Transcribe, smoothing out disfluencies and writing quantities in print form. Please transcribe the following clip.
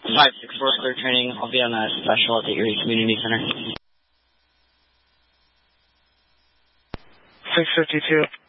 564 clear training. I'll be on that special at the Erie Community Center. 652.